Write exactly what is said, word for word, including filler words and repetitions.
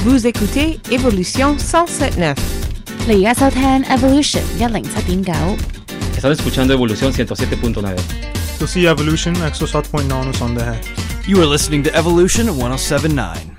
Vous écoutez Evolution cent sept neuf。 你而家收聽 Evolution 一零七點九。 Estás escuchando Evolución ciento siete punto nueve. तो सी Evolution one oh seven point nine सुन रहे हैं. You are listening to Evolution one oh seven point nine.